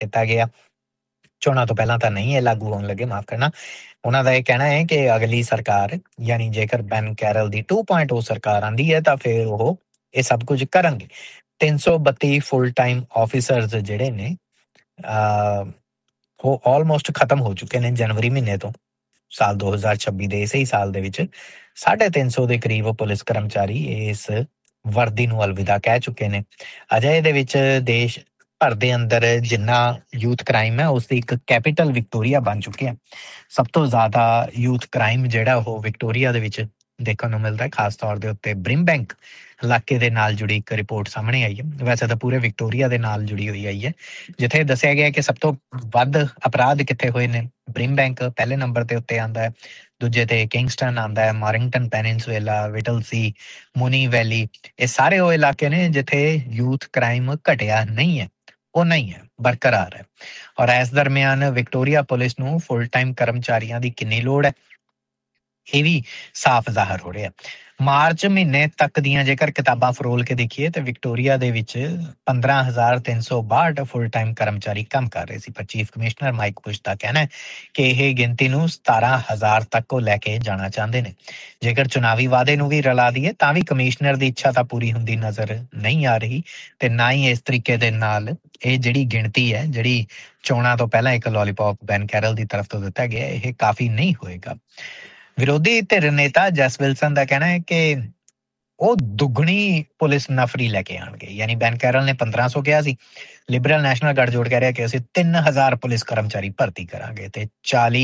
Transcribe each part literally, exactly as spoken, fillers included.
ਕੀਤਾ ਗਿਆ। ਚੋਣਾਂ ਤੋਂ ਪਹਿਲਾਂ ਤਾਂ ਨਹੀਂ ਇਹ ਲਾਗੂ ਹੋਣ ਲੱਗੇ, ਮਾਫ ਕਰਨਾ। ਉਹਨਾਂ ਦਾ ਇਹ ਕਹਿਣਾ ਹੈ ਕਿ ਅਗਲੀ ਸਰਕਾਰ ਯਾਨੀ ਜੇਕਰ ban carol the to point ਓ ਸਰਕਾਰ ਆਉਂਦੀ ਹੈ ਤਾਂ ਫਿਰ ਉਹ ਇਹ ਸਭ ਕੁਝ ਕਰਨਗੇ। ਤਿੰਨ ਸੌ ਬੱਤੀ ਫੁੱਲ ਟਾਈਮ ਆਫਿਸਰਸ ਜਿਹੜੇ ਨੇ ਉਹ ਆਲਮੋਸਟ ਖਤਮ ਹੋ ਚੁੱਕੇ ਨੇ ਜਨਵਰੀ ਮਹੀਨੇ ਤੋਂ। ਸਾਲ ਦੋ ਹਜ਼ਾਰ ਛੱਬੀ ਦੇ ਇਸੇ ਹੀ ਸਾਲ ਦੇ ਵਿੱਚ ਸਾਢੇ ਤਿੰਨ ਸੌ ਦੇ ਕਰੀਬ ਪੁਲਿਸ ਕਰਮਚਾਰੀ ਇਸ ਵਰਦੀ ਨੂੰ ਅਲਵਿਦਾ ਕਹਿ ਚੁੱਕੇ ਨੇ। ਅਜੇ ਇਹਦੇ ਵਿੱਚ ਦੇਸ਼ ਭਰ ਦੇ ਅੰਦਰ ਜਿੰਨਾ ਯੂਥ ਕ੍ਰਾਈਮ ਹੈ ਉਸਦੀ ਇੱਕ ਕੈਪੀਟਲ ਵਿਕਟੋਰੀਆ ਬਣ ਚੁੱਕਿਆ। ਸਭ ਤੋਂ ਜ਼ਿਆਦਾ ਯੂਥ ਕ੍ਰਾਈਮ ਜਿਹੜਾ ਉਹ ਵਿਕਟੋਰੀਆ ਦੇ ਵਿੱਚ ਦੇਖਣ ਨੂੰ ਮਿਲਦਾ, ਖਾਸ ਤੌਰ ਦੇ ਉੱਤੇ ਬ੍ਰਿਮਬੈਂਕ ਇਲਾਕੇ ਦੇ ਨਾਲ ਜੁੜੀ ਇੱਕ ਰਿਪੋਰਟ ਸਾਹਮਣੇ ਆਈ ਹੈ। ਵੈਸੇ ਤਾਂ ਪੂਰੇ ਵਿਕਟੋਰੀਆ ਦੇ ਨਾਲ ਜੁੜੀ ਹੋਈ ਆਈ ਹੈ, ਜਿੱਥੇ ਦੱਸਿਆ ਗਿਆ ਕਿ ਸਭ ਤੋਂ ਵੱਧ ਅਪਰਾਧ ਕਿੱਥੇ ਹੋਏ ਨੇ। ਬ੍ਰਿਮਬੈਂਕ ਪਹਿਲੇ ਨੰਬਰ ਦੇ ਉੱਤੇ ਆਉਂਦਾ ਹੈ, ਦੂਜੇ ਤੇ ਕਿੰਗਸਟਨ ਆਉਂਦਾ ਹੈ, ਮਾਰਿੰਗਟਨ ਪੈਨਿਨਸੂਲਾ, ਵਿਟਲਸੀ, ਮੁਨੀ ਵੈਲੀ। ਇਹ ਸਾਰੇ ਉਹ ਇਲਾਕੇ ਨੇ ਜਿੱਥੇ ਯੂਥ ਕ੍ਰਾਈਮ ਘਟਿਆ ਨਹੀਂ ਹੈ, ਉਹ ਨਹੀਂ ਹੈ, ਬਰਕਰਾਰ ਹੈ। ਔਰ ਇਸ ਦਰਮਿਆਨ ਵਿਕਟੋਰੀਆ ਪੁਲਿਸ ਨੂੰ ਫੁੱਲ ਟਾਈਮ ਕਰਮਚਾਰੀਆਂ ਦੀ ਕਿੰਨੀ ਲੋੜ ਹੈ ਇਹ ਵੀ ਸਾਫ਼ ਜ਼ਾਹਰ ਹੋ ਰਿਹਾ। ਮਾਰਚ ਮਹੀਨੇ ਤੱਕ ਦੀਆਂ ਜੇਕਰ ਕਿਤਾਬਾਂ ਫਰੋਲ ਕੇ ਦੇਖੀਏ ਤਾਂ ਵਿਕਟੋਰੀਆ ਦੇ ਵਿੱਚ ਪੰਦਰਾਂ ਹਜ਼ਾਰ ਤਿੰਨ ਸੌ ਬਾਹਠ ਫੁੱਲ ਟਾਈਮ ਕਰਮਚਾਰੀ ਕੰਮ ਕਰ ਰਹੇ ਸੀ। ਪਰ ਚੀਫ ਕਮਿਸ਼ਨਰ ਮਾਈਕ ਬੁਸ਼ ਦਾ ਕਹਿਣਾ ਹੈ ਕਿ ਇਹ ਗਿਣਤੀ ਨੂੰ ਸਤਾਰਾਂ ਹਜ਼ਾਰ ਤੱਕ ਉਹ ਲੈ ਕੇ ਜਾਣਾ ਚਾਹੁੰਦੇ ਨੇ। ਜੇਕਰ ਚੁਣਾਵੀ ਵਾਅਦੇ ਨੂੰ ਵੀ ਰਲਾ ਦਈਏ ਤਾਂ ਵੀ ਕਮਿਸ਼ਨਰ ਦੀ ਇੱਛਾ ਤਾਂ ਪੂਰੀ ਹੁੰਦੀ ਨਜ਼ਰ ਨਹੀਂ ਆ ਰਹੀ, ਤੇ ਨਾ ਹੀ ਇਸ ਤਰੀਕੇ ਦੇ ਨਾਲ ਇਹ ਜਿਹੜੀ ਗਿਣਤੀ ਹੈ ਜਿਹੜੀ ਚੋਣਾਂ ਤੋਂ ਪਹਿਲਾਂ ਇੱਕ ਲੋਲੀਪੌਪ ਬੈਨ ਕੈਰਲ ਦੀ ਤਰਫ ਤੋਂ ਦਿੱਤਾ ਗਿਆ, ਇਹ ਕਾਫੀ ਨਹੀਂ ਹੋਏਗਾ। ਵਿਰੋਧੀ ਧਿਰ ਨੇਤਾ ਜੈਸ ਵਿਲਸਨ ਦਾ ਕਹਿਣਾ ਹੈ ਕਿ ਉਹ ਦੁੱਗਣੀ ਪੁਲਿਸ ਨਫਰੀ ਲੈ ਕੇ ਆਉਣਗੇ। ਯਾਨੀ ਬੈਨ ਕੈਰਲ ਨੇ ਪੰਦਰਾਂ ਸੌ ਕਿਹਾ ਸੀ, ਲਿਬਰਲ ਨੈਸ਼ਨਲ ਗੱਠਜੋੜ ਕਹਿ ਰਿਹਾ ਕਿ ਅਸੀਂ ਤਿੰਨ ਹਜ਼ਾਰ ਪੁਲਿਸ ਕਰਮਚਾਰੀ ਭਰਤੀ ਕਰਾਂਗੇ ਤੇ ਚਾਲੀ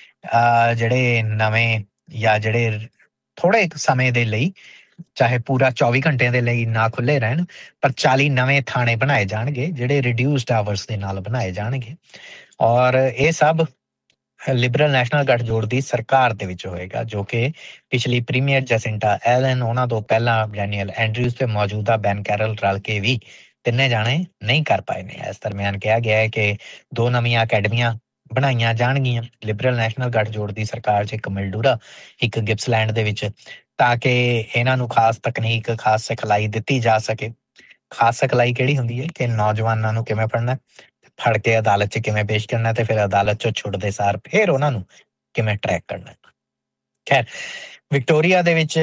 ਜਿਹੜੇ ਨਵੇਂ ਜਾਂ ਜਿਹੜੇ ਥੋੜੇ ਸਮੇਂ ਦੇ ਲਈ, ਚਾਹੇ ਪੂਰਾ ਚੌਵੀ ਘੰਟਿਆਂ ਦੇ ਲਈ ਨਾ ਖੁੱਲੇ ਰਹਿਣ, ਪਰ ਚਾਲੀ ਨਵੇਂ ਥਾਣੇ ਬਣਾਏ ਜਾਣਗੇ ਜਿਹੜੇ ਰਿਡਿਊਸਡ ਆਵਰਸ ਦੇ ਨਾਲ ਬਣਾਏ ਜਾਣਗੇ। ਔਰ ਇਹ ਸਭ ਲਿਬਰਲ ਨੈਸ਼ਨਲ ਗੱਠਜੋੜ ਦੀ ਸਰਕਾਰ ਦੇ ਵਿੱਚ ਹੋਏਗਾ, ਜੋ ਕਿ ਪਿਛਲੀ ਪ੍ਰੀਮੀਅਰ ਜੈਸਿੰਟਾ ਐਲਨ, ਉਹਨਾਂ ਤੋਂ ਪਹਿਲਾਂ ਡੈਨੀਅਲ ਐਂਡਰਿਊਜ਼ ਤੇ ਮੌਜੂਦਾ ਬੈਨ ਕੈਰਲ ਰਲ ਕੇ ਵੀ ਤਿੰਨੇ ਜਾਣੇ ਨਹੀਂ ਕਰ ਪਾਏ ਨੇ। ਇਸ ਦਰਮਿਆਨ ਕਿਹਾ ਗਿਆ ਹੈ ਕਿ ਦੋ ਨਵੀਆਂ ਅਕੈਡਮੀਆਂ ਬਣਾਈਆਂ ਜਾਣਗੀਆਂ ਲਿਬਰਲ ਨੈਸ਼ਨਲ ਗੱਠਜੋੜ ਦੀ ਸਰਕਾਰ 'ਚ, ਇੱਕ ਮਿਲਡੂਰਾ, ਇੱਕ ਗਿਪਸਲੈਂਡ ਦੇ ਵਿੱਚ, ਤਾਂ ਕਿ ਇਹਨਾਂ ਨੂੰ ਖਾਸ ਤਕਨੀਕ, ਖਾਸ ਸਿਖਲਾਈ ਦਿੱਤੀ ਜਾ ਸਕੇ। ਖਾਸ ਸਿਖਲਾਈ ਕਿਹੜੀ ਹੁੰਦੀ ਹੈ ਕਿ ਨੌਜਵਾਨਾਂ ਨੂੰ ਕਿਵੇਂ ਫੜਨਾ, ਫੜ ਕੇ ਅਦਾਲਤ 'ਚ ਕਿਵੇਂ ਪੇਸ਼ ਕਰਨਾ, ਤੇ ਫਿਰ ਅਦਾਲਤ 'ਚੋਂ ਛੁੱਟਦੇ ਸਾਰ ਫਿਰ ਉਹਨਾਂ ਨੂੰ ਕਿਵੇਂ ਟਰੈਕ ਕਰਨਾ। ਖੈਰ, ਵਿਕਟੋਰੀਆ ਦੇ ਵਿੱਚ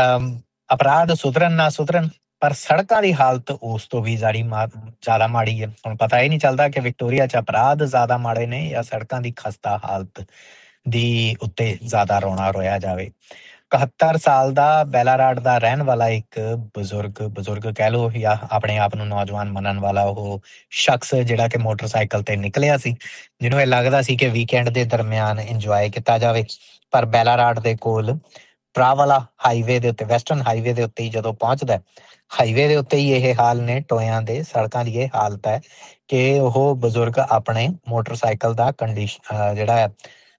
ਅਪਰਾਧ ਸੁਧਰਨ ਨਾ ਸੁਧਰਨ, ਪਰ ਸੜਕਾਂ ਦੀ ਹਾਲਤ ਉਸ ਤੋਂ ਵੀ ਜਾਰੀ ਜ਼ਿਆਦਾ ਮਾੜੀ ਹੈ। ਹੁਣ ਪਤਾ ਹੀ ਨਹੀਂ ਚੱਲਦਾ ਕਿ ਵਿਕਟੋਰੀਆ 'ਚ ਅਪਰਾਧ ਜ਼ਿਆਦਾ ਮਾੜੇ ਨੇ ਜਾਂ ਸੜਕਾਂ ਦੀ ਖਸਤਾ ਹਾਲਤ ਦੀ ਉੱਤੇ ਜ਼ਿਆਦਾ ਰੋਣਾ ਰੋਇਆ ਜਾਵੇ। ਇਕਹੱਤਰ ਸਾਲ ਦਾ ਬੈਲਾਰਾਡ ਦਾ ਰਹਿਣ ਵਾਲਾ ਇੱਕ ਬਜ਼ੁਰਗ ਬਜ਼ੁਰਗ ਕਹਿ ਲਓ ਜਾਂ ਆਪਣੇ ਆਪ ਨੂੰ ਨੌਜਵਾਨ ਮੰਨਣ ਵਾਲਾ ਉਹ ਸ਼ਖਸ, ਜਿਹੜਾ ਕਿ ਮੋਟਰਸਾਈਕਲ ਤੇ ਨਿਕਲਿਆ ਸੀ, ਜਿਹਨੂੰ ਇਹ ਲੱਗਦਾ ਸੀ ਕਿ ਵੀਕਐਂਡ ਦੇ ਦਰਮਿਆਨ ਇੰਜੋਏ ਕੀਤਾ ਜਾਵੇ, ਪਰ ਬੈਲਾਰਾਡ ਦੇ ਕੋਲ ਪ੍ਰਾਵਾਲਾ ਹਾਈਵੇ ਦੇ ਉੱਤੇ, ਵੈਸਟਰਨ ਹਾਈਵੇ ਦੇ ਉੱਤੇ ਹੀ ਜਦੋਂ ਪਹੁੰਚਦਾ, ਹਾਈਵੇ ਦੇ ਉੱਤੇ ਹੀ ਇਹ ਹਾਲ ਨੇ ਟੋਇਆਂ ਦੇ, ਸੜਕਾਂ ਦੀ ਇਹ ਹਾਲਤ ਹੈ ਕਿ ਉਹ ਬਜ਼ੁਰਗ ਆਪਣੇ ਮੋਟਰਸਾਈਕਲ ਦਾ ਕੰਡੀਸ਼ਨ ਜਿਹੜਾ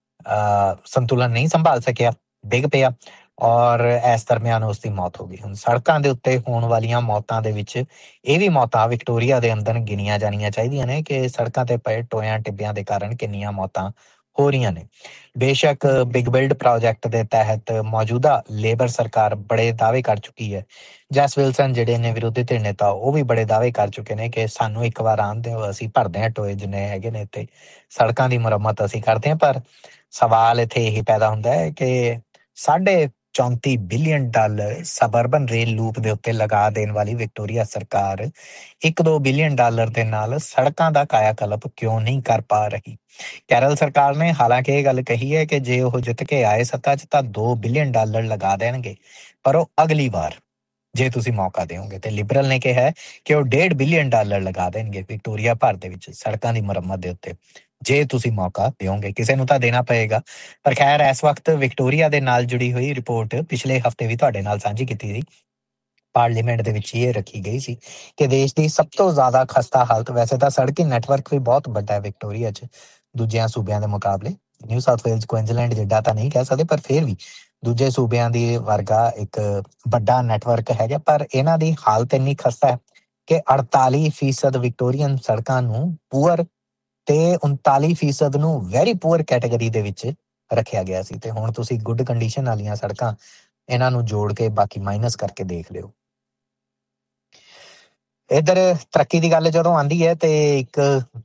ਸੰਤੁਲਨ ਨਹੀਂ ਸੰਭਾਲ ਸਕਿਆ, ਡਿੱਗ ਪਿਆ, ਔਰ ਇਸ ਦਰਮਿਆਨ ਉਸਦੀ ਮੌਤ ਹੋ ਗਈ। ਹੁਣ ਸੜਕਾਂ ਦੇ ਉੱਤੇ ਹੋਣ ਵਾਲੀਆਂ ਮੌਤਾਂ ਦੇ ਵਿੱਚ ਇਹ ਵੀ ਮੌਤਾਂ ਵਿਕਟੋਰੀਆ ਦੇ ਅੰਦਰ ਗਿਣੀਆਂ ਜਾਣੀਆਂ ਚਾਹੀਦੀਆਂ ਨੇ ਕਿ ਸੜਕਾਂ ਤੇ ਪਏ ਟੋਇਆਂ ਟਿੱਬਿਆਂ ਦੇ ਕਾਰਨ ਕਿੰਨੀਆਂ ਮੌਤਾਂ ਹੋ ਰਹੀਆਂ ਨੇ। ਬੇਸ਼ੱਕ ਬਿਗ ਬਿਲਡ ਪ੍ਰੋਜੈਕਟ ਦੇ ਤਹਿਤ ਮੌਜੂਦਾ ਲੇਬਰ ਸਰਕਾਰ ਬੜੇ ਦਾਅਵੇ ਕਰ ਚੁੱਕੀ ਹੈ। ਜੈਸ ਵਿਲਸਨ ਜਿਹੜੇ ਨੇ ਵਿਰੋਧੀ ਧਿਰ ਨੇਤਾ, ਉਹ ਵੀ ਬੜੇ ਦਾਅਵੇ ਕਰ ਚੁੱਕੇ ਨੇ ਕਿ ਸਾਨੂੰ ਇੱਕ ਵਾਰ ਆਉਣ ਦਿਓ, ਅਸੀਂ ਭਰਦੇ ਹਾਂ ਟੋਏ ਜਿੰਨੇ ਹੈਗੇ ਨੇ ਇੱਥੇ, ਸੜਕਾਂ ਦੀ ਮੁਰੰਮਤ ਅਸੀਂ ਕਰਦੇ ਹਾਂ। ਪਰ ਸਵਾਲ ਇੱਥੇ ਇਹੀ ਪੈਦਾ ਹੁੰਦਾ ਹੈ ਕਿ ਸਾਢੇ ਚੌਂਤੀ billion dollar suburban rail loop ਦੇ ਉੱਤੇ ਲਗਾ ਦੇਣ ਵਾਲੀ ਵਿਕਟੋਰੀਆ ਸਰਕਾਰ ਇੱਕ ਦੋ ਬਿਲੀਅਨ ਡਾਲਰ ਦੇ ਨਾਲ ਸੜਕਾਂ ਦਾ ਕਾਇਆ ਕਲਪ ਕਿਉਂ ਨਹੀਂ ਕਰ ਪਾ ਰਹੀ। ਕੈਰਲ ਸਰਕਾਰ ਨੇ ਹਾਲਾਂਕਿ ਇਹ ਗੱਲ ਕਹੀ ਹੈ ਕਿ ਜੇ ਉਹ ਜਿੱਤ ਕੇ ਆਏ ਸੱਤਾ 'ਚ ਤਾਂ ਦੋ ਬਿਲੀਅਨ ਡਾਲਰ ਲਗਾ ਦੇਣਗੇ, ਪਰ ਉਹ ਅਗਲੀ ਵਾਰ ਜੇ ਤੁਸੀਂ ਮੌਕਾ ਦਿਓਗੇ। ਤੇ ਲਿਬਰਲ ਨੇ ਕਿਹਾ ਹੈ ਕਿ ਉਹ ਡੇਢ ਬਿਲੀਅਨ ਡਾਲਰ ਲਗਾ ਦੇਣਗੇ ਵਿਕਟੋਰੀਆ ਭਰ ਦੇ ਵਿੱਚ ਸੜਕਾਂ ਦੀ ਮੁਰੰਮਤ ਦੇ ਉੱਤੇ, ਜੇ ਤੁਸੀਂ ਮੌਕਾ ਦਿਓਗੇ। ਕਿਸੇ ਨੂੰ ਤਾਂ ਦੇਣਾ ਪਏਗਾ। ਪਰ ਖੈਰ, ਇਸ ਵਕਤ ਵਿਕਟੋਰੀਆ ਦੇ ਨਾਲ ਜੁੜੀ ਹੋਈ ਰਿਪੋਰਟ ਪਿਛਲੇ ਹਫ਼ਤੇ ਵੀ ਤੁਹਾਡੇ ਨਾਲ ਸਾਂਝੀ ਕੀਤੀ ਸੀ, ਪਾਰਲੀਮੈਂਟ ਦੇ ਵਿੱਚ ਇਹ ਰੱਖੀ ਗਈ ਸੀ ਕਿ ਦੇਸ਼ ਦੀ ਸਭ ਤੋਂ ਜ਼ਿਆਦਾ ਖਸਤਾ ਹਾਲਤ, ਵੈਸੇ ਤਾਂ ਸੜਕੀ ਨੈਟਵਰਕ ਵੀ ਬਹੁਤ ਵੱਡਾ ਹੈ ਵਿਕਟੋਰੀਆ 'ਚ ਦੂਜਿਆਂ ਸੂਬਿਆਂ ਦੇ ਮੁਕਾਬਲੇ, ਨਿਊ ਸਾਊਥ ਵੇਲਜ਼, ਕੁਇਨਜ਼ਲੈਂਡ ਜਿੱਡਾ ਤਾਂ ਨਹੀਂ ਕਹਿ ਸਕਦੇ, ਪਰ ਫਿਰ ਵੀ ਦੂਜੇ ਸੂਬਿਆਂ ਦੀ ਵਰਗਾ ਇੱਕ ਵੱਡਾ ਨੈਟਵਰਕ ਹੈਗਾ। ਪਰ ਇਹਨਾਂ ਦੀ ਹਾਲਤ ਇੰਨੀ ਖਸਤਾ ਹੈ ਕਿ ਅੜਤਾਲੀ ਫੀਸਦ ਵਿਕਟੋਰੀਅਨ ਸੜਕਾਂ ਨੂੰ ਪੂਅਰ ਤੇ ਉਨਤਾਲੀ ਫੀਸਦ ਨੂੰ ਵੈਰੀ ਪੂਅਰ ਕੈਟੇਗਰੀ ਦੇ ਵਿੱਚ ਰੱਖਿਆ ਗਿਆ ਸੀ। ਤੇ ਹੁਣ ਤੁਸੀਂ ਗੁੱਡ ਕੰਡੀਸ਼ਨ ਵਾਲੀਆਂ ਸੜਕਾਂ ਇਹਨਾਂ ਨੂੰ ਜੋੜ ਕੇ ਬਾਕੀ ਮਾਈਨਸ ਕਰਕੇ ਦੇਖ ਲਿਓ। ਇੱਧਰ ਤਰੱਕੀ ਦੀ ਗੱਲ ਜਦੋਂ ਆਉਂਦੀ ਹੈ ਤੇ ਇੱਕ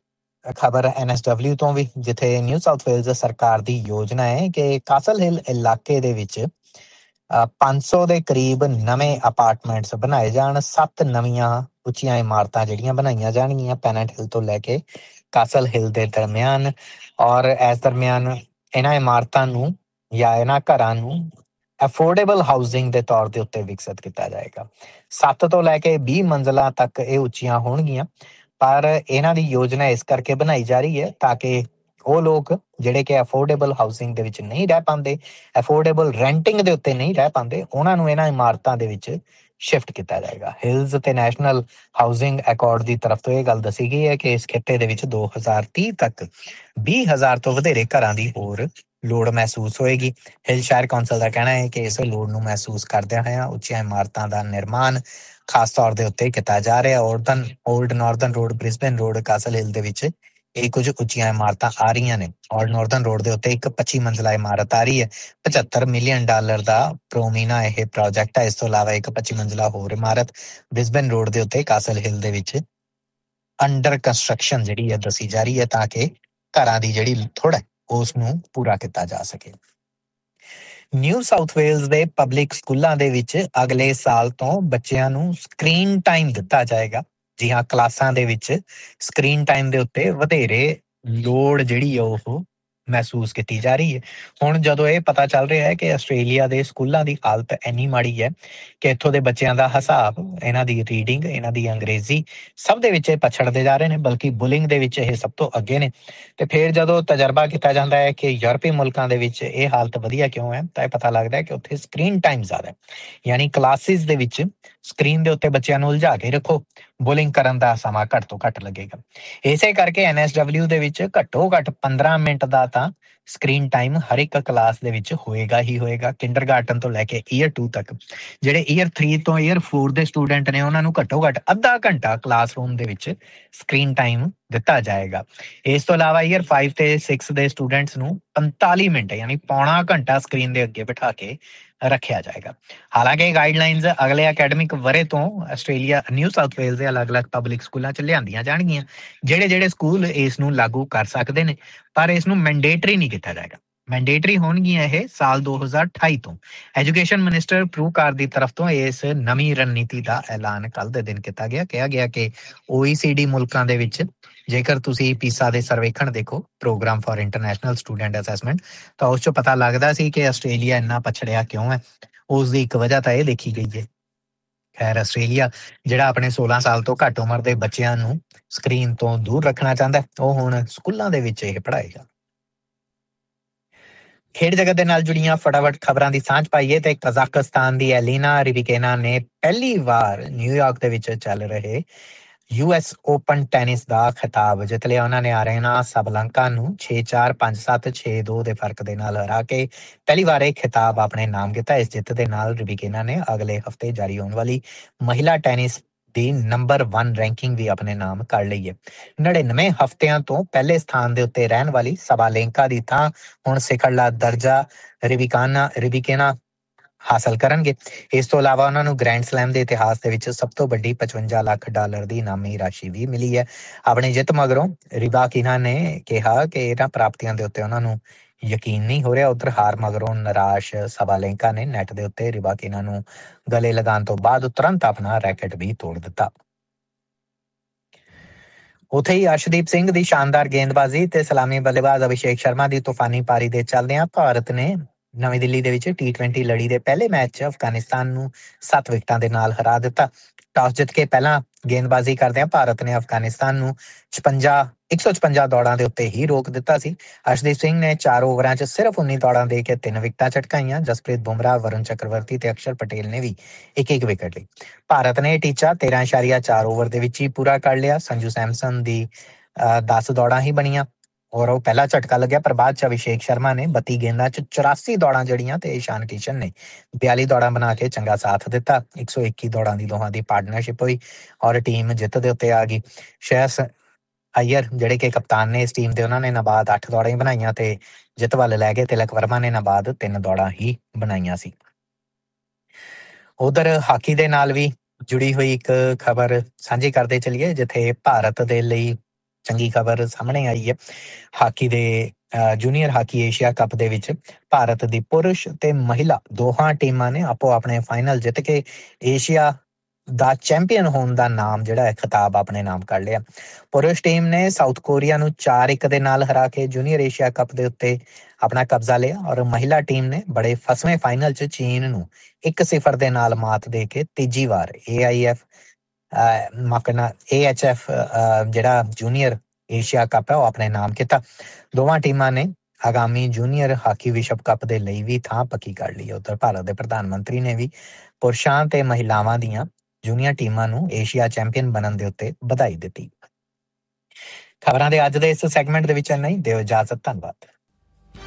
ਖਬਰ ਐਨ ਐਸ ਡਬਲਿਊ ਤੋਂ ਵੀ, ਜਿੱਥੇ ਨਿਊ ਸਾਊਥ ਵੇਲਜ਼ ਸਰਕਾਰ ਦੀ ਯੋਜਨਾ ਹੈ ਕਿ ਕਾਸਲ ਹਿੱਲ ਇਲਾਕੇ ਦੇ ਵਿੱਚ ਪੰਜ ਸੌ ਦੇ ਕਰੀਬ ਨਵੇਂ ਅਪਾਰਟਮੈਂਟਸ ਬਣਾਏ ਜਾਣ। ਸੱਤ ਨਵੀਆਂ ਉੱਚੀਆਂ ਇਮਾਰਤਾਂ ਜਿਹੜੀਆਂ ਬਣਾਈਆਂ ਜਾਣਗੀਆਂ ਪੈਨਟ ਹਿੱਲ ਤੋਂ ਲੈ ਕੇ ਕਾਸਲ ਹਿੱਲ ਦੇ ਦਰਮਿਆਨ। ਔਰ ਇਸ ਦਰਮਿਆਨ ਇਹਨਾਂ ਇਮਾਰਤਾਂ ਨੂੰ ਜਾਂ ਇਹਨਾਂ ਘਰਾਂ ਨੂੰ ਅਫੋਰਡੇਬਲ ਹਾਊਸਿੰਗ ਦੇ ਤੌਰ ਦੇ ਉੱਤੇ ਵਿਕਸਿਤ ਕੀਤਾ ਜਾਏਗਾ। ਸੱਤ ਤੋਂ ਲੈ ਕੇ ਵੀਹ ਮੰਜ਼ਿਲਾਂ ਤੱਕ ਇਹ ਉੱਚੀਆਂ ਹੋਣਗੀਆਂ, ਪਰ ਇਹਨਾਂ ਦੀ ਯੋਜਨਾ ਇਸ ਕਰਕੇ ਬਣਾਈ ਜਾ ਰਹੀ ਹੈ ਤਾਂ ਕਿ ਉਹ ਲੋਕ ਜਿਹੜੇ ਕਿ ਅਫੋਰਡੇਬਲ ਹਾਊਸਿੰਗ ਦੇ ਵਿੱਚ ਨਹੀਂ ਰਹਿ ਪਾਉਂਦੇ, ਅਫੋਰਡੇਬਲ ਰੈਂਟਿੰਗ ਦੇ ਉੱਤੇ ਨਹੀਂ ਰਹਿ ਪਾਉਂਦੇ, ਉਹਨਾਂ ਨੂੰ ਇਹਨਾਂ ਇਮਾਰਤਾਂ ਦੇ ਵਿੱਚ ਸ਼ਿਫਟ ਕੀਤਾ ਜਾਏਗਾ। ਹਿਲਜ਼ ਤੇ ਨੈਸ਼ਨਲ ਹਾਊਸਿੰਗ ਅਕੋਰਡ ਦੀ ਤਰਫ ਤੋਂ ਇਹ ਗੱਲ ਦੱਸੀ ਗਈ ਹੈ ਕਿ ਇਸ ਖਿੱਤੇ ਦੇ ਵਿੱਚ ਦੋ ਹਜ਼ਾਰ ਤੀਹ ਤੱਕ ਵੀਹ ਹਜ਼ਾਰ ਤੋਂ ਵਧੇਰੇ ਘਰਾਂ ਦੀ ਹੋਰ ਲੋੜ ਮਹਿਸੂਸ ਹੋਏਗੀ। ਹਿਲ ਸ਼ਹਿਰ ਕੌਂਸਲ ਦਾ ਕਹਿਣਾ ਹੈ ਕਿ ਇਸ ਲੋੜ ਨੂੰ ਮਹਿਸੂਸ ਕਰਦਿਆਂ ਹੋਇਆਂ ਉੱਚੀਆਂ ਇਮਾਰਤਾਂ ਦਾ ਨਿਰਮਾਣ ਖਾਸ ਤੌਰ ਦੇ ਉੱਤੇ ਕੀਤਾ ਜਾ ਰਿਹਾ। ਔਰਡਨ old Northern road, Brisbane road, castle ਹਿੱਲ ਦੇ ਵਿੱਚ ਇਹ ਕੁਝ ਉੱਚੀਆਂ ਇਮਾਰਤਾਂ ਆ ਰਹੀਆਂ ਨੇ। ਓਲਡ ਨਾਰਦਰਨ ਰੋਡ ਦੇ ਉੱਤੇ ਇੱਕ ਪੱਚੀ ਮੰਜ਼ਿਲਾ ਇਮਾਰਤ ਆ ਰਹੀ ਹੈ। ਪਝੱਤਰ ਮਿਲੀਅਨ ਡਾਲਰ ਦਾ ਪ੍ਰੋਮੀਨਾ ਇਹ ਪ੍ਰੋਜੈਕਟ ਹੈ। ਇਸ ਤੋਂ ਇਲਾਵਾ ਇੱਕ ਪੱਚੀ ਮੰਜ਼ਿਲਾ ਹੋਰ ਇਮਾਰਤ ਬ੍ਰਿਸਬੇਨ ਰੋਡ ਦੇ ਉੱਤੇ ਕਾਸਲ ਹਿੱਲ ਦੇ ਵਿੱਚ ਅੰਡਰ ਕੰਸਟਰਕਸ਼ਨ ਜਿਹੜੀ ਹੈ ਦੱਸੀ ਜਾ ਰਹੀ ਹੈ ਤਾਂ ਕਿ ਘਰਾਂ ਦੀ ਜਿਹੜੀ ਥੋੜਾ ਉਸ ਨੂੰ ਪੂਰਾ ਕੀਤਾ ਜਾ ਸਕੇ। ਨਿਊ ਸਾਊਥ ਵੇਲਜ਼ ਦੇ ਪਬਲਿਕ ਸਕੂਲਾਂ ਦੇ ਵਿੱਚ ਅਗਲੇ ਸਾਲ ਤੋਂ ਬੱਚਿਆਂ ਨੂੰ ਸਕਰੀਨ ਟਾਈਮ ਦਿੱਤਾ ਜਾਏਗਾ। ਜੀ ਹਾਂ, ਕਲਾਸਾਂ ਦੇ ਵਿੱਚ ਸਕਰੀਨ ਟਾਈਮ ਦੇ ਉੱਤੇ ਵਧੇਰੇ ਲੋੜ ਜਿਹੜੀ ਆ ਉਹ ਮਹਿਸੂਸ ਕੀਤੀ ਜਾ ਰਹੀ ਹੈ। ਹੁਣ ਜਦੋਂ ਇਹ ਪਤਾ ਚੱਲ ਰਿਹਾ ਹੈ ਕਿ ਆਸਟ੍ਰੇਲੀਆ ਦੇ ਸਕੂਲਾਂ ਦੀ ਹਾਲਤ ਇੰਨੀ ਮਾੜੀ ਹੈ ਕਿ ਇੱਥੋਂ ਦੇ ਬੱਚਿਆਂ ਦਾ ਹਿਸਾਬ, ਇਹਨਾਂ ਦੀ ਰੀਡਿੰਗ, ਇਹਨਾਂ ਦੀ ਅੰਗਰੇਜ਼ੀ ਸਭ ਦੇ ਵਿੱਚ ਇਹ ਪਛੜਦੇ ਜਾ ਰਹੇ ਨੇ, ਬਲਕਿ ਬੁਲਿੰਗ ਦੇ ਵਿੱਚ ਇਹ ਸਭ ਤੋਂ ਅੱਗੇ ਨੇ। ਤੇ ਫਿਰ ਜਦੋਂ ਤਜਰਬਾ ਕੀਤਾ ਜਾਂਦਾ ਹੈ ਕਿ ਯੂਰਪੀ ਮੁਲਕਾਂ ਦੇ ਵਿੱਚ ਇਹ ਹਾਲਤ ਵਧੀਆ ਕਿਉਂ ਹੈ, ਤਾਂ ਇਹ ਪਤਾ ਲੱਗਦਾ ਹੈ ਕਿ ਉੱਥੇ ਸਕਰੀਨ ਟਾਈਮ ਜ਼ਿਆਦਾ ਹੈ। ਯਾਨੀ ਕਲਾਸਿਸ ਦੇ ਵਿੱਚ ਸਕਰੀਨ ਦੇ ਉੱਤੇ ਬੱਚਿਆਂ ਨੂੰ ਉਲਝਾ ਕੇ ਰੱਖੋ, ਬੁਲਿੰਗ ਕਰਨ ਦਾ ਸਮਾਂ ਘੱਟ ਤੋਂ ਘੱਟ ਲੱਗੇਗਾ। ਇਸੇ ਕਰਕੇ ਐਨ ਐਸ ਡਬਲਿਊ ਦੇ ਵਿੱਚ ਘੱਟੋ ਘੱਟ ਪੰਦਰਾਂ ਮਿੰਟ ਦਾ ਤਾਂ ਸਕਰੀਨ ਟਾਈਮ ਹਰ ਇੱਕ ਕਲਾਸ ਦੇ ਵਿੱਚ ਹੋਏਗਾ ਹੀ ਹੋਏਗਾ। ਕਿੰਡਰਗਾਰਟਨ ਤੋਂ ਲੈ ਕੇ ਈਅਰ ਟੂ ਤੱਕ। ਜਿਹੜੇ ਈਅਰ ਥ੍ਰੀ ਤੋਂ ਈਅਰ ਫੋਰ ਦੇ ਸਟੂਡੈਂਟ ਨੇ ਉਹਨਾਂ ਨੂੰ ਘੱਟੋ ਘੱਟ ਅੱਧਾ ਘੰਟਾ ਕਲਾਸਰੂਮ ਦੇ ਵਿੱਚ ਸਕਰੀਨ ਟਾਈਮ ਦਿੱਤਾ ਜਾਏਗਾ। ਇਸ ਤੋਂ ਇਲਾਵਾ ਈਅਰ ਫਾਈਵ ਤੇ ਸਿਕਸ ਦੇ ਸਟੂਡੈਂਟਸ ਨੂੰ ਪੰਤਾਲੀ ਮਿੰਟ ਯਾਨੀ ਪੌਣਾ ਘੰਟਾ ਸਕਰੀਨ ਦੇ ਅੱਗੇ ਬਿਠਾ ਕੇ ਰੱਖਿਆ ਜਾਏਗਾ। ਹਾਲਾਂਕਿ ਗਾਈਡਲਾਈਨਸ ਅਗਲੇ ਅਕੈਡਮਿਕ ਵਰੇ ਤੋਂ ਆਸਟ੍ਰੇਲੀਆ ਨਿਊ ਸਾਊਥ ਵੇਲਜ਼ ਦੇ ਅਲੱਗ-ਅਲੱਗ ਪਬਲਿਕ ਸਕੂਲਾਂ 'ਚ ਲਿਆਂਦੀਆਂ ਜਾਣਗੀਆਂ। ਜਿਹੜੇ ਜਿਹੜੇ ਸਕੂਲ ਇਸ ਨੂੰ ਲਾਗੂ ਕਰ ਸਕਦੇ ਨੇ, ਪਰ ਇਸ ਨੂੰ ਮੈਂਡੇਟਰੀ ਨਹੀਂ ਕੀਤਾ ਜਾਏਗਾ। ਮੈਂਡੇਟਰੀ ਹੋਣਗੀਆਂ ਇਹ ਸਾਲ ਦੋ ਹਜ਼ਾਰ ਅਠਾਈ ਤੋਂ। ਐਜੂਕੇਸ਼ਨ ਮਿਨਿਸਟਰ ਪ੍ਰੂਕਾਰ ਦੀ ਤਰਫ ਤੋਂ ਇਸ ਨਵੀਂ ਰਣਨੀਤੀ ਦਾ ਐਲਾਨ ਕੱਲ੍ਹ ਦੇ ਦਿਨ ਕੀਤਾ ਗਿਆ। ਕਿਹਾ ਗਿਆ ਕਿ ਓ ਈ ਸੀ ਡੀ ਮੁਲਕਾਂ ਦੇ ਵਿੱਚ ਜੇਕਰ ਤੁਸੀਂ ਪੀਸਾ ਦੇ ਸਰਵੇਖਣ ਦੇਖੋ, programme for international student assessment, ਤਾਂ ਉਸ 'ਚੋਂ ਪਤਾ ਲੱਗਦਾ ਸੀ ਕਿ ਆਸਟ੍ਰੇਲੀਆ ਇੰਨਾ ਪਛੜਿਆ ਕਿਉਂ ਹੈ। ਉਸ ਦੀ ਇੱਕ ਵਜ੍ਹਾ ਤਾਂ ਇਹ ਦੇਖੀ ਗਈ ਹੈ। ਖੈਰ, ਆਸਟ੍ਰੇਲੀਆ ਜਿਹੜਾ ਆਪਣੇ ਸੋਲਾਂ ਸਾਲ ਤੋਂ ਘੱਟ ਉਮਰ ਦੇ ਬੱਚਿਆਂ ਨੂੰ ਸਕਰੀਨ ਤੋਂ ਦੂਰ ਰੱਖਣਾ ਚਾਹੁੰਦਾ, ਉਹ ਹੁਣ ਸਕੂਲਾਂ ਦੇ ਵਿੱਚ ਇਹ ਪੜ੍ਹਾਏਗਾ। ਖੇਡ ਜਗਤ ਦੇ ਨਾਲ ਜੁੜੀਆਂ ਫਟਾਫਟ ਖਬਰਾਂ ਦੀ ਸਾਂਝ ਪਾਈਏ ਤੇ ਕਜ਼ਾਕਿਸਤਾਨ ਦੀ ਐਲੀਨਾ ਰਿਬਿਕੇਨਾ ਨੇ ਪਹਿਲੀ ਵਾਰ ਨਿਊਯਾਰਕ ਦੇ ਵਿੱਚ ਚੱਲ ਰਹੇ ਯੂ ਐਸ ਓਪਨ ਟੈਨਿਸ ਦਾ ਖਿਤਾਬ ਜਿੱਤ ਲਿਆ। ਉਹਨਾਂ ਨੇ ਆਰੀਨਾ ਸਾਬਲੰਕਾ ਨੂੰ ਛੇ ਚਾਰ, ਪੰਜ ਸੱਤ, ਛੇ ਦੋ ਦੇ ਫਰਕ ਦੇ ਨਾਲ ਹਰਾ ਕੇ ਪਹਿਲੀ ਵਾਰ ਇਹ ਖਿਤਾਬ ਆਪਣੇ ਨਾਮ ਕੀਤਾ। ਇਸ ਜਿੱਤ ਦੇ ਨਾਲ ਰਿਬਿਕੇਨਾ ਨੇ ਅਗਲੇ ਹਫ਼ਤੇ ਜਾਰੀ ਹੋਣ ਵਾਲੀ ਮਹਿਲਾ ਟੈਨਿਸ ਦੀ ਨੰਬਰ ਵਨ ਰੈਂਕਿੰਗ ਵੀ ਆਪਣੇ ਨਾਮ ਕਰ ਲਈ ਹੈ। ਨੜਿਨਵੇਂ ਹਫ਼ਤਿਆਂ ਤੋਂ ਪਹਿਲੇ ਸਥਾਨ ਦੇ ਉੱਤੇ ਰਹਿਣ ਵਾਲੀ ਸਾਬਾਲੇਂਕਾ ਦੀ ਥਾਂ ਹੁਣ ਸਿਖਰਲਾ ਦਰਜਾ ਰਿਬਿਕਾਨਾ ਰਿਬਿਕੇਨਾ ਹਾਸਲ ਕਰਨਗੇ। ਇਸ ਤੋਂ ਇਲਾਵਾ ਉਹਨਾਂ ਨੂੰ ਗ੍ਰੈਂਡ ਸਲੈਮ ਦੇ ਇਤਿਹਾਸ ਦੇ ਵਿੱਚ ਸਭ ਤੋਂ ਵੱਡੀ ਪਚਵੰਜਾ ਲੱਖ ਡਾਲਰ ਦੀ ਇਨਾਮੀ ਰਾਸ਼ੀ ਵੀ ਮਿਲੀ ਹੈ। ਆਪਣੀ ਜਿੱਤ ਮਗਰੋਂ ਰਿਬਾਕਿਨਾ ਨੇ ਕਿਹਾ ਕਿ ਇਹਨਾਂ ਪ੍ਰਾਪਤੀਆਂ ਦੇ ਉੱਤੇ ਉਹਨਾਂ ਨੂੰ ਯਕੀਨ ਨਹੀਂ ਹੋ ਰਿਹਾ। ਉੱਧਰ ਹਾਰ ਮਗਰੋਂ ਨਿਰਾਸ਼ ਸਾਬਾਲੇਂਕਾ ਨੇ ਨੈਟ ਦੇ ਉੱਤੇ ਰਿਬਾਕਿਨਾ ਨੂੰ ਗਲੇ ਲਗਾਉਣ ਤੋਂ ਬਾਅਦ ਤੁਰੰਤ ਆਪਣਾ ਰੈਕਟ ਵੀ ਤੋੜ ਦਿੱਤਾ। ਉੱਥੇ ਹੀ ਅਰਸ਼ਦੀਪ ਸਿੰਘ ਦੀ ਸ਼ਾਨਦਾਰ ਗੇਂਦਬਾਜ਼ੀ ਤੇ ਸਲਾਮੀ ਬੱਲੇਬਾਜ਼ ਅਭਿਸ਼ੇਕ ਸ਼ਰਮਾ ਦੀ ਤੂਫਾਨੀ ਪਾਰੀ ਦੇ ਚੱਲਦਿਆਂ ਭਾਰਤ ਨੇ ਨਵੀਂ ਦਿੱਲੀ ਦੇ ਵਿੱਚ ਟੀ ਟਵੈਂਟੀ ਲੜੀ ਦੇ ਪਹਿਲੇ ਮੈਚ 'ਚ ਅਫਗਾਨਿਸਤਾਨ ਨੂੰ ਸੱਤ ਵਿਕਟਾਂ ਦੇ ਨਾਲ ਹਰਾ ਦਿੱਤਾ। ਟਾਸ ਜਿੱਤ ਕੇ ਪਹਿਲਾਂ ਗੇਂਦਬਾਜ਼ੀ ਕਰਦਿਆਂ ਭਾਰਤ ਨੇ ਅਫਗਾਨਿਸਤਾਨ ਨੂੰ ਛਪੰਜਾ ਇੱਕ ਸੌ ਛਪੰਜਾ ਦੌੜਾਂ ਦੇ ਉੱਤੇ ਹੀ ਰੋਕ ਦਿੱਤਾ ਸੀ। ਅਰਸ਼ਦੀਪ ਸਿੰਘ ਨੇ ਚਾਰ ਓਵਰਾਂ 'ਚ ਸਿਰਫ ਉੱਨੀ ਦੌੜਾਂ ਦੇ ਕੇ ਤਿੰਨ ਵਿਕਟਾਂ ਝਟਕਾਈਆਂ। ਜਸਪ੍ਰੀਤ ਬੁਮਰਾਹ, ਵਰੁਣ ਚੱਕਰਵਰਤੀ ਤੇ ਅਕਸ਼ਰ ਪਟੇਲ ਨੇ ਵੀ ਇੱਕ ਇੱਕ ਵਿਕਟ ਲਈ। ਭਾਰਤ ਨੇ ਟੀਚਾ ਤੇਰਾਂ ਇਸ਼ਾਰੀਆ ਚਾਰ ਓਵਰ ਦੇ ਵਿੱਚ ਹੀ ਪੂਰਾ ਕਰ ਲਿਆ। ਸੰਜੂ ਸੈਮਸਨ ਦੀ ਦਸ ਦੌੜਾਂ ਹੀ ਬਣੀਆਂ ਔਰ ਉਹ ਪਹਿਲਾ ਝਟਕਾ ਲੱਗਿਆ, ਪਰ ਬਾਅਦ 'ਚ ਅਭਿਸ਼ੇਕ ਸ਼ਰਮਾ ਨੇ ਬੱਤੀ ਗੇਂਦਾਂ 'ਚ ਚੁਰਾਸੀ ਦੌੜਾਂ ਜੜੀਆਂ ਤੇ ਇਸ਼ਾਨ ਕਿਸ਼ਨ ਨੇ ਬਿਆਲੀ ਦੌੜਾਂ ਬਣਾ ਕੇ ਚੰਗਾ ਸਾਥ ਦਿੱਤਾ। ਇੱਕ ਸੌ ਇੱਕੀ ਦੌੜਾਂ ਦੀ ਦੋਹਾਂ ਦੀ ਪਾਰਟਨਰਸ਼ਿਪ ਹੋਈ ਔਰ ਟੀਮ ਜਿੱਤ ਦੇ ਉੱਤੇ ਆ ਗਈ। ਸ਼ੇਅਸ ਅਈਅਰ ਜਿਹੜੇ ਕਿ ਕਪਤਾਨ ਨੇ ਇਸ ਟੀਮ ਦੇ, ਉਹਨਾਂ ਨੇ ਨਾਬਾਦ ਅੱਠ ਦੌੜਾਂ ਹੀ ਬਣਾਈਆਂ ਤੇ ਜਿੱਤ ਵੱਲ ਲੈ ਗਏ। ਤਿਲਕ ਵਰਮਾ ਨੇ ਨਾਬਾਦ ਤਿੰਨ ਦੌੜਾਂ ਹੀ ਬਣਾਈਆਂ ਸੀ। ਉਧਰ ਹਾਕੀ ਦੇ ਨਾਲ ਵੀ ਜੁੜੀ ਹੋਈ ਇੱਕ ਖਬਰ ਸਾਂਝੀ ਕਰਦੇ ਚੱਲੀਏ, ਜਿੱਥੇ ਭਾਰਤ ਦੇ ਲਈ ਚੰਗੀ ਖਬਰ ਸਾਹਮਣੇ ਆਈ ਹੈ। ਹਾਕੀ ਦੇ ਜੂਨੀਅਰ ਹਾਕੀ ਏਸ਼ੀਆ ਕੱਪ ਦੇ ਵਿੱਚ ਭਾਰਤ ਦੀ ਪੁਰਸ਼ ਤੇ ਮਹਿਲਾ ਦੋਹਾਂ ਟੀਮਾਂ ਨੇ ਆਪੋ ਆਪਣੇ ਫਾਈਨਲ ਜਿੱਤ ਕੇ ਏਸ਼ੀਆ ਦਾ ਚੈਂਪੀਅਨ ਹੋਣ ਦਾ ਨਾਮ ਜਿਹੜਾ ਹੈ ਖਿਤਾਬ ਆਪਣੇ ਨਾਮ ਕਰ ਲਿਆ। ਪੁਰਸ਼ ਟੀਮ ਨੇ ਸਾਊਥ ਕੋਰੀਆ ਨੂੰ ਚਾਰ ਇੱਕ ਦੇ ਨਾਲ ਹਰਾ ਕੇ ਜੂਨੀਅਰ ਏਸ਼ੀਆ ਕੱਪ ਦੇ ਉੱਤੇ ਆਪਣਾ ਕਬਜ਼ਾ ਲਿਆ ਔਰ ਮਹਿਲਾ ਟੀਮ ਨੇ ਬੜੇ ਫਸਵੇਂ ਫਾਈਨਲ 'ਚ ਚੀਨ ਨੂੰ ਇੱਕ ਸਿਫਰ ਦੇ ਨਾਲ ਮਾਤ ਦੇ ਕੇ ਤੀਜੀ ਵਾਰ ਏ I F ਮਕਨਾ A H F ਜਿਹੜਾ ਜੂਨੀਅਰ ਏਸ਼ੀਆ ਕੱਪ ਹੈ ਉਹ ਆਪਣੇ ਨਾਮ ਕੀਤਾ। ਦੋਵਾਂ ਟੀਮਾਂ ਨੇ ਆਗਾਮੀ ਜੂਨੀਅਰ ਹਾਕੀ ਵਿਸ਼ਵ ਕੱਪ ਦੇ ਲਈ ਵੀ ਥਾਂ ਪੱਕੀ ਕਰ ਲਈ ਹੈ। ਉੱਧਰ ਭਾਰਤ ਦੇ ਪ੍ਰਧਾਨ ਮੰਤਰੀ ਨੇ ਵੀ ਪੁਰਸ਼ਾਂ ਤੇ ਮਹਿਲਾਵਾਂ ਦੀਆਂ ਜੂਨੀਅਰ ਟੀਮਾਂ ਨੂੰ ਏਸ਼ੀਆ ਚੈਂਪੀਅਨ ਬਣਨ ਦੇ ਉੱਤੇ ਵਧਾਈ ਦਿੱਤੀ। ਖਬਰਾਂ ਦੇ ਅੱਜ ਦੇ ਇਸ ਸੈਗਮੈਂਟ ਦੇ ਵਿੱਚ ਇੰਨਾ ਹੀ। ਦਿਓ ਇਜਾਜ਼ਤ। ਧੰਨਵਾਦ।